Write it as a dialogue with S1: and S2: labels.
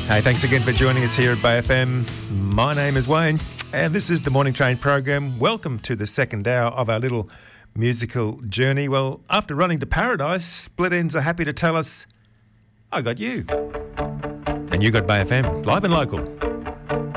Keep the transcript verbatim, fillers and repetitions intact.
S1: Hey, thanks again for joining us here at Bay F M. My name is Wayne, and this is the Morning Train program. Welcome to the second hour of our little musical journey. Well, after running to paradise, Split Enz are happy to tell us, I got you. And you got Bay F M, live and local.